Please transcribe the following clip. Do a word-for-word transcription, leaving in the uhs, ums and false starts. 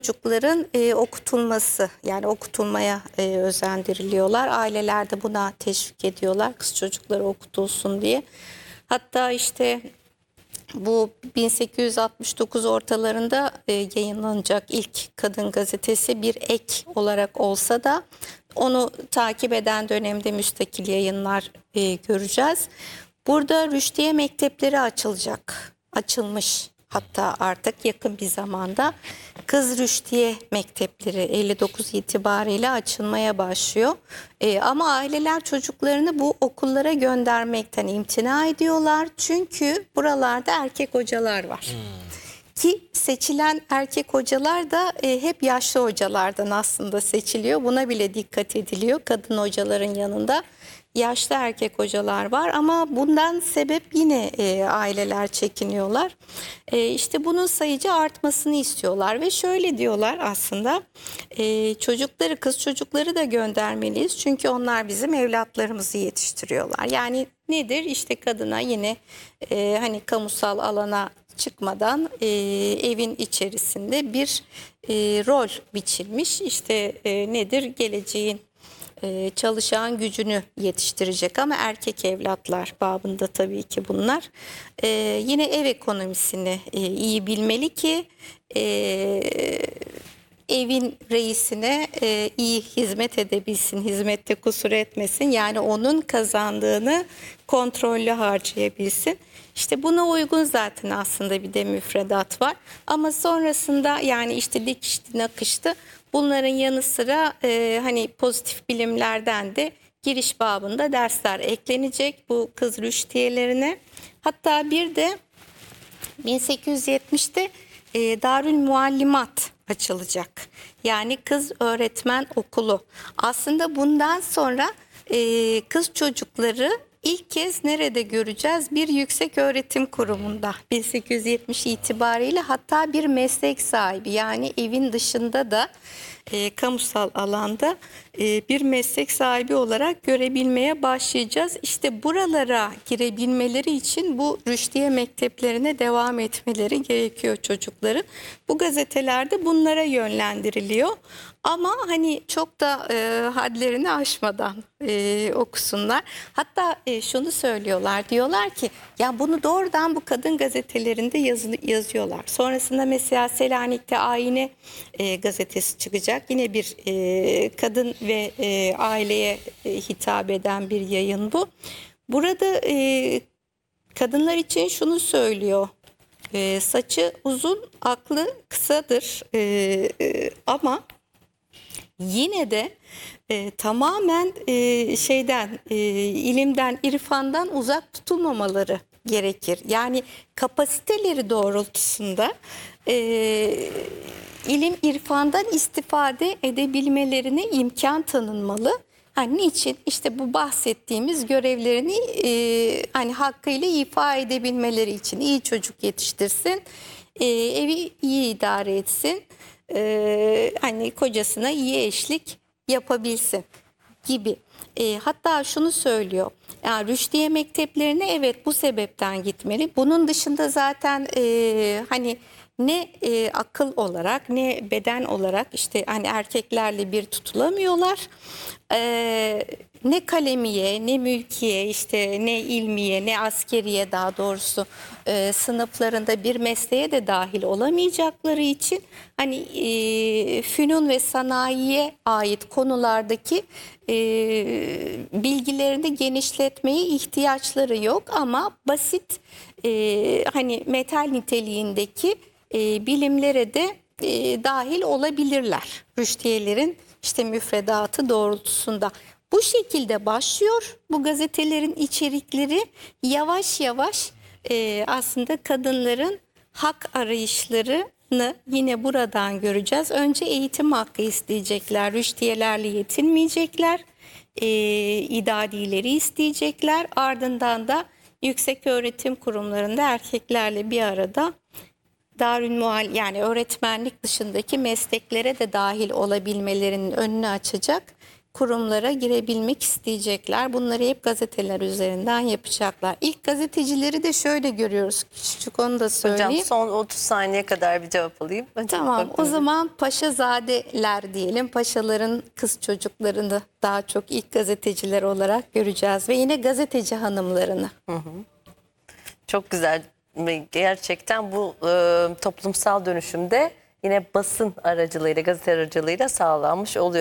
Çocukların e, okutulması, yani okutulmaya e, özendiriliyorlar. Aileler de buna teşvik ediyorlar, kız çocukları okutulsun diye. Hatta işte bu bin sekiz yüz altmış dokuz ortalarında e, yayınlanacak ilk kadın gazetesi bir ek olarak olsa da onu takip eden dönemde müstakil yayınlar e, göreceğiz. Burada Rüşdiye mektepleri açılacak, açılmış. Hatta artık yakın bir zamanda Kız Rüşdiye mektepleri elli dokuz itibariyle açılmaya başlıyor. Ee, ama aileler çocuklarını bu okullara göndermekten imtina ediyorlar. Çünkü buralarda erkek hocalar var. Hmm. Ki seçilen erkek hocalar da e, hep yaşlı hocalardan aslında seçiliyor. Buna bile dikkat ediliyor. Kadın hocaların yanında yaşlı erkek hocalar var ama bundan sebep yine e, aileler çekiniyorlar. E, işte bunun sayıca artmasını istiyorlar ve şöyle diyorlar aslında e, çocukları, kız çocukları da göndermeliyiz. Çünkü onlar bizim evlatlarımızı yetiştiriyorlar. Yani nedir? İşte kadına yine e, hani kamusal alana çıkmadan e, evin içerisinde bir e, rol biçilmiş. İşte e, nedir? Geleceğin e, çalışan gücünü yetiştirecek ama erkek evlatlar babında tabii ki bunlar. E, yine ev ekonomisini e, iyi bilmeli ki e, evin reisine e, iyi hizmet edebilsin, hizmette kusur etmesin. Yani onun kazandığını kontrollü harcayabilsin. İşte buna uygun zaten aslında bir de müfredat var. Ama sonrasında yani işte dikişti nakıştı bunların yanı sıra e, hani pozitif bilimlerden de giriş babında dersler eklenecek bu kız rüştiyelerine. Hatta bir de bin sekiz yüz yetmişte e, Darül Muallimat açılacak. Yani kız öğretmen okulu. Aslında bundan sonra e, kız çocukları ilk kez nerede göreceğiz? Bir yüksek öğretim kurumunda bin sekiz yüz yetmiş itibariyle, hatta bir meslek sahibi, yani evin dışında da e, kamusal alanda e, bir meslek sahibi olarak görebilmeye başlayacağız. İşte buralara girebilmeleri için bu Rüşdiye mekteplerine devam etmeleri gerekiyor çocukların. Bu gazetelerde bunlara yönlendiriliyor. Ama hani çok da e, hadlerini aşmadan e, okusunlar. Hatta e, şunu söylüyorlar, diyorlar ki ya bunu doğrudan bu kadın gazetelerinde yazı, yazıyorlar. Sonrasında mesela Selanik'te Ayine e, gazetesi çıkacak. Yine bir e, kadın ve e, aileye e, hitap eden bir yayın bu. Burada e, kadınlar için şunu söylüyor. E, saçı uzun, aklı kısadır e, e, ama yine de e, tamamen e, şeyden, e, ilimden, irfandan uzak tutulmamaları gerekir. Yani kapasiteleri doğrultusunda e, ilim, irfandan istifade edebilmelerine imkan tanınmalı. Hani niçin? İşte bu bahsettiğimiz görevlerini e, hani hakkıyla ifa edebilmeleri için, iyi çocuk yetiştirsin, e, evi iyi idare etsin. Ee, hani kocasına iyi eşlik yapabilsin gibi. E, hatta şunu söylüyor. Yani Rüşdiye mekteplerine evet bu sebepten gitmeli. Bunun dışında zaten e, hani ne e, akıl olarak ne beden olarak işte hani erkeklerle bir tutulamıyorlar. E, ne kalemiye, ne mülkiye, işte ne ilmiye, ne askeriye, daha doğrusu e, sınıflarında bir mesleğe de dahil olamayacakları için hani e, fünun ve sanayiye ait konulardaki e, bilgilerini genişletmeye ihtiyaçları yok ama basit e, hani metal niteliğindeki e, bilimlere de e, dahil olabilirler. Rüştiyelerin işte müfredatı doğrultusunda. Bu şekilde başlıyor. Bu gazetelerin içerikleri yavaş yavaş e, aslında kadınların hak arayışlarını yine buradan göreceğiz. Önce eğitim hakkı isteyecekler. Rüştiyelerle yetinmeyecekler. E, idadileri isteyecekler. Ardından da yüksek öğretim kurumlarında erkeklerle bir arada Darülmual, yani öğretmenlik dışındaki mesleklere de dahil olabilmelerinin önünü açacak kurumlara girebilmek isteyecekler. Bunları hep gazeteler üzerinden yapacaklar. İlk gazetecileri de şöyle görüyoruz. Küçücük onu da söyleyeyim. Hocam son otuz saniye kadar bir cevap alayım. Hocam, Tamam, o bakın. zaman paşazadeler diyelim. Paşaların kız çocuklarını daha çok ilk gazeteciler olarak göreceğiz. Ve yine gazeteci hanımlarını. Çok güzel. Gerçekten bu e, toplumsal dönüşümde yine basın aracılığıyla, gazete aracılığıyla sağlanmış oluyor.